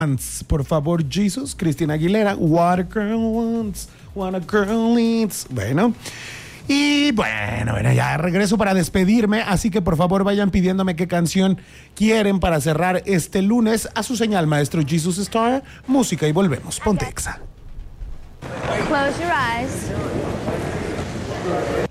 Por favor, Jesus, Cristina Aguilera, What a Girl Wants, What a Girl Needs. Bueno, ya regreso para despedirme, así que por favor vayan pidiéndome qué canción quieren para cerrar este lunes a su señal, maestro Jesus Star, música y volvemos. Ponte Exa. Close your eyes.